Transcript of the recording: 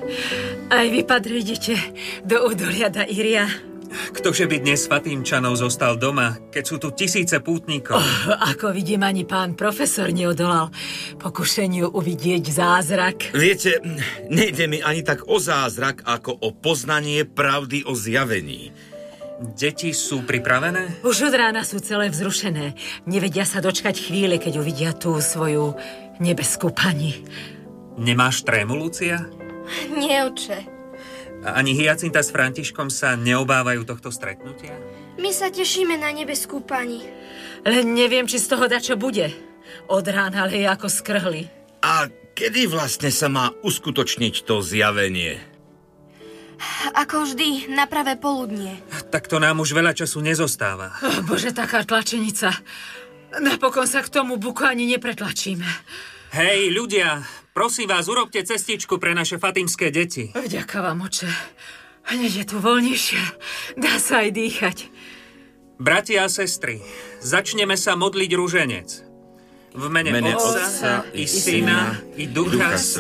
Aj vy, padre, idete do údolia da Iria. Ktože by dnes s Fatímčanou zostal doma, keď sú tu tisíce pútnikov? Ako vidím, ani pán profesor neodolal pokušeniu uvidieť zázrak. Viete, nejde mi ani tak o zázrak, ako o poznanie pravdy o zjavení. Deti sú pripravené? Už od rána sú celé vzrušené. Nevedia sa dočkať chvíle, keď uvidia tú svoju nebeskú pani. Nemáš trému, Lucia? Nie, oče. A ani Hyacinta s Františkom sa neobávajú tohto stretnutia? My sa tešíme na nebeskú pani. Len neviem, či z toho dačo bude. Od rána leje ako skrhli. A kedy vlastne sa má uskutočniť to zjavenie? Ako vždy, na pravé poludnie. Tak to nám už veľa času nezostáva. Bože, taká tlačenica. Napokon sa k tomu buku ani nepretlačíme. Hej, ľudia, prosím vás, urobte cestičku pre naše fatímske deti. Vďaka vám, oče. Hneď je tu voľnejšie. Dá sa aj dýchať. Bratia a sestry, začneme sa modliť ruženec. V mene Otca i Syna i Ducha